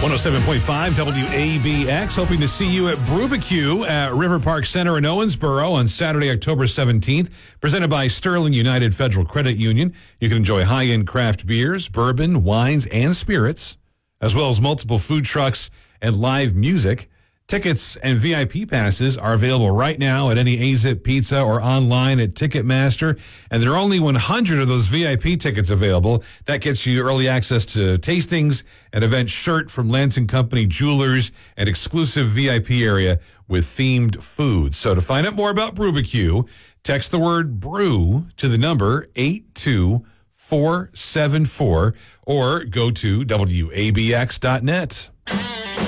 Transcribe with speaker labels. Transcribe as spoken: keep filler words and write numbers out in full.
Speaker 1: one oh seven point five W A B X, hoping to see you at Brubacue at River Park Center in Owensboro on Saturday, October seventeenth, presented by Sterling United Federal Credit Union. You can enjoy high-end craft beers, bourbon, wines, and spirits, as well as multiple food trucks and live music. Tickets and V I P passes are available right now at any A-Zip Pizza or online at Ticketmaster. And there are only one hundred of those V I P tickets available. That gets you early access to tastings, an event shirt from Lance and Company Jewelers, and exclusive V I P area with themed food. So to find out more about Brubacue, text the word brew to the number eight two four seven four or go to W A B X dot net.